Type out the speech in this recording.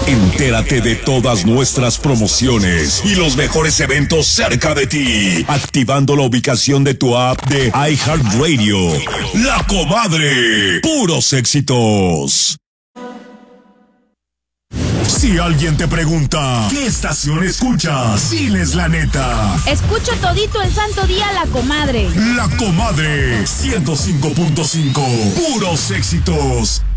Entérate de todas nuestras promociones y los mejores eventos cerca de ti, activando la ubicación de tu app de iHeartRadio. La Comadre, puros éxitos. Si alguien te pregunta, ¿qué estación escuchas? Diles la neta. Escucho todito el santo día La Comadre. La Comadre, 105.5, puros éxitos.